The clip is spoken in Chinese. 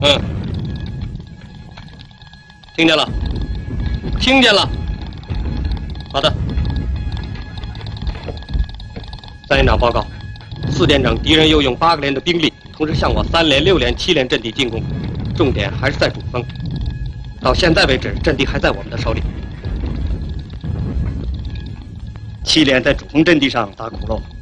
嗯，听见了，听见了。好的。3连长报告，4连长，敌人又用8个连的兵力，同时向我3连、6连、7连阵地进攻，重点还是在主峰。到现在为止，阵地还在我们的手里。7连在主峰阵地上打苦肉。